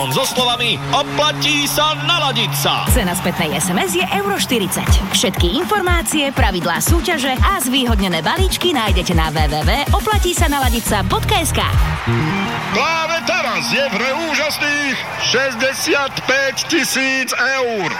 So slovami oplatí sa naladiť sa. Cena spätnej SMS je €40. Všetky informácie, pravidlá súťaže a zvýhodnené balíčky nájdete na www.oplatísanaladica.sk. Práve teraz je v hre úžasných 65 000 eur.